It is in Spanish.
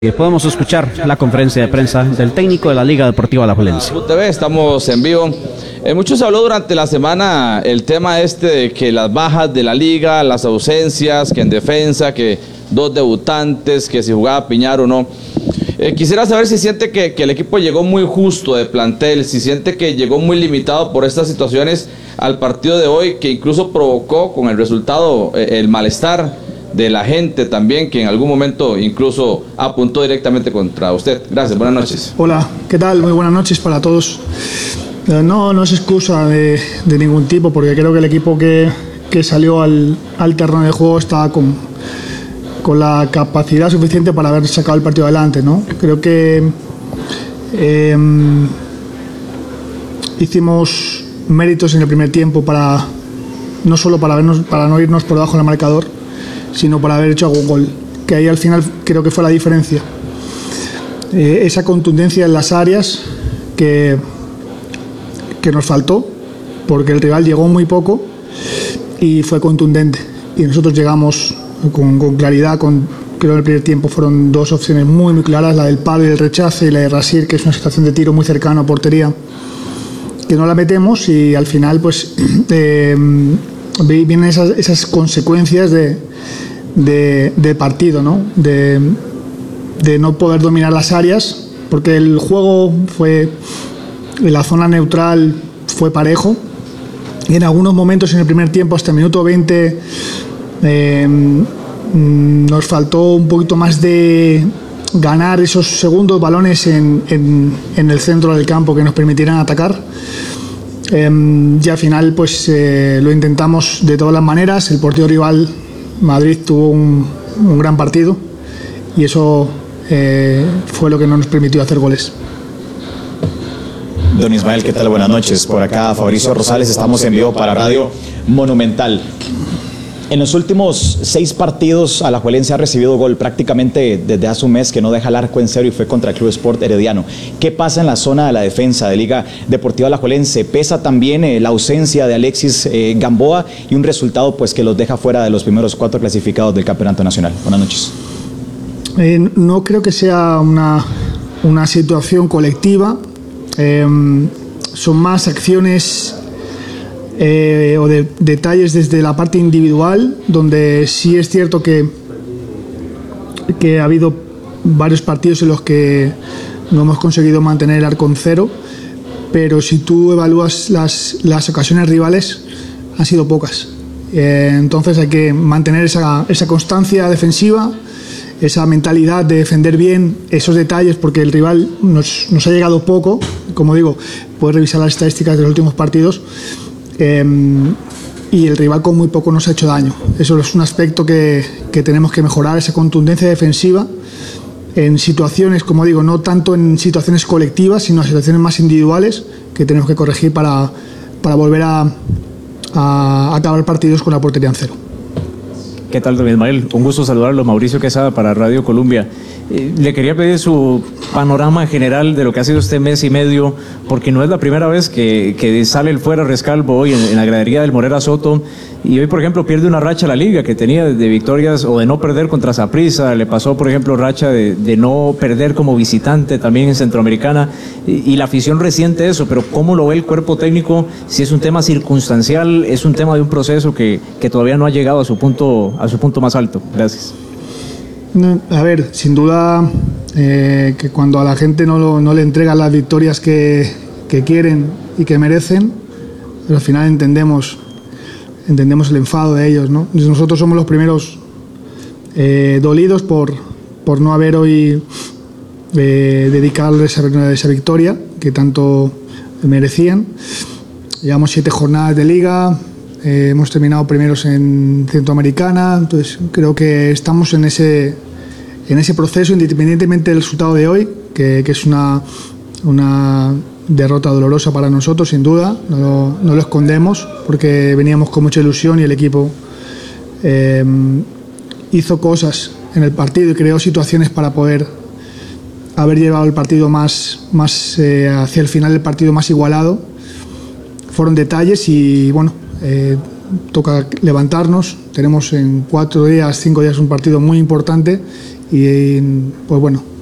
Podemos escuchar la conferencia de prensa del técnico de la Liga Deportiva Alajuelense. TV, estamos en vivo. Mucho se habló durante la semana el tema de que las bajas de la liga, las ausencias, que en defensa, que dos debutantes, que si jugaba Piñar o no. Quisiera saber si siente que el equipo llegó muy justo de plantel, si siente que llegó muy limitado por estas situaciones al partido de hoy, que incluso provocó con el resultado el malestar de la gente también, que en algún momento incluso apuntó directamente contra usted. Gracias, buenas noches. Hola, ¿qué tal? Muy buenas noches para todos. No es excusa de ningún tipo, porque creo que el equipo que salió al terreno de juego estaba con la capacidad suficiente para haber sacado el partido adelante, ¿no? Creo que hicimos méritos en el primer tiempo no solo para no irnos por debajo del marcador, sino para haber hecho algún gol, que ahí al final creo que fue la diferencia. Esa contundencia en las áreas que nos faltó, porque el rival llegó muy poco y fue contundente, y nosotros llegamos con claridad. Creo que en el primer tiempo fueron dos opciones muy claras, la del palo y el rechace, y la de Rasir, que es una situación de tiro muy cercano a portería, que no la metemos, y al final pues vienen esas consecuencias de partido, ¿no? De no poder dominar las áreas, porque el juego en la zona neutral fue parejo, y en algunos momentos en el primer tiempo, hasta el minuto 20, nos faltó un poquito más de ganar esos segundos balones en el centro del campo que nos permitieran atacar. Y al final pues lo intentamos de todas las maneras. El portero rival, Madrid, tuvo un gran partido, y eso fue lo que no nos permitió hacer goles. Don Ismael, ¿qué tal? Buenas noches. Por acá Fabricio Rosales, estamos en vivo para Radio Monumental. En los últimos 6 partidos, Alajuelense ha recibido gol prácticamente desde hace un mes, que no deja el arco en cero, y fue contra el Club Sport Herediano. ¿Qué pasa en la zona de la defensa de Liga Deportiva Alajuelense? Pesa también la ausencia de Alexis Gamboa, y un resultado pues que los deja fuera de los primeros 4 clasificados del Campeonato Nacional. Buenas noches. No creo que sea una situación colectiva. Son más acciones o de detalles desde la parte individual, donde sí es cierto que ha habido varios partidos en los que no hemos conseguido mantener el arco en cero, pero si tú evalúas las ocasiones rivales, han sido pocas. Entonces hay que mantener esa constancia defensiva, esa mentalidad de defender bien esos detalles, porque el rival nos ha llegado poco. Como digo, puedes revisar las estadísticas de los últimos partidos, y el rival con muy poco nos ha hecho daño. Eso es un aspecto que tenemos que mejorar, esa contundencia defensiva en situaciones, como digo, no tanto en situaciones colectivas, sino en situaciones más individuales, que tenemos que corregir para volver a acabar partidos con la portería en cero. ¿Qué tal, don Ismael? Un gusto saludarlo. Mauricio Quesada para Radio Colombia. Le quería pedir su panorama general de lo que ha sido este mes y medio, porque no es la primera vez que sale el fuera Rescalvo hoy en la gradería del Morera Soto, y hoy, por ejemplo, pierde una racha la liga que tenía de victorias o de no perder contra Saprissa. Le pasó, por ejemplo, racha de no perder como visitante también en Centroamericana, y la afición resiente eso. Pero ¿cómo lo ve el cuerpo técnico? Si es un tema circunstancial, es un tema de un proceso que todavía no ha llegado a su punto más alto. Gracias. A ver, sin duda que cuando a la gente no le entregan las victorias que quieren y que merecen, pero al final entendemos el enfado de ellos, ¿no? Nosotros somos los primeros dolidos por no haber hoy dedicado esa victoria que tanto merecían. Llevamos 7 jornadas de liga. Hemos terminado primeros en Centroamericana, entonces creo que estamos en ese proceso, independientemente del resultado de hoy, que es una derrota dolorosa para nosotros, sin duda. No lo escondemos, porque veníamos con mucha ilusión, y el equipo hizo cosas en el partido y creó situaciones para poder haber llevado el partido más hacia el final del partido más igualado. Fueron detalles, y bueno, toca levantarnos. Tenemos en 4 días, 5 días un partido muy importante, y pues bueno,